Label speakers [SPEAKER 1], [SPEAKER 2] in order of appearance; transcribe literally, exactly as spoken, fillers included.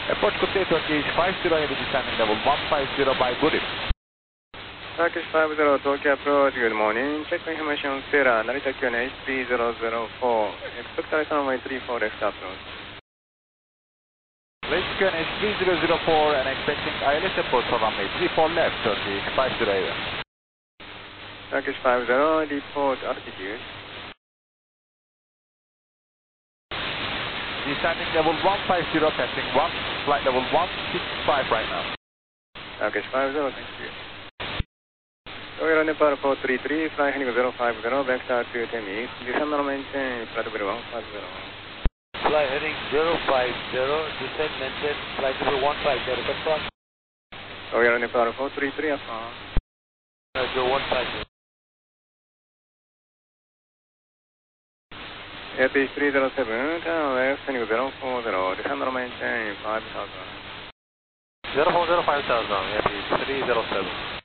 [SPEAKER 1] Airport Kotte Turkish five zero heavy descending level one five zero by Burim.
[SPEAKER 2] Turkish five zero Tokyo approach, good morning. Check information, Sierra, Narita Q N H three zero zero four. Expect right runway three four left approach.
[SPEAKER 1] Lake Q N H three zero zero four and expecting I L S approach for runway three four left, Turkish five zero heavy.
[SPEAKER 2] Turkish five zero, report altitude.
[SPEAKER 1] Descending level one five zero, passing one, flight level one six five right now.
[SPEAKER 2] Turkish five zero, thank you. Toyota Nepal four three three, fly heading zero five zero, vector to Temis, descend and maintain, flight level one five zero.
[SPEAKER 3] Fly heading zero five zero, descend maintain, flight level one five zero, confirm.
[SPEAKER 2] Toyota Nepal four three three, affirm.
[SPEAKER 3] Roger, one five zero.
[SPEAKER 2] Airbus three zero seven, turn left, heading zero four zero, descend and maintain, five thousand.
[SPEAKER 3] zero four zero five thousand, Airbus three zero seven.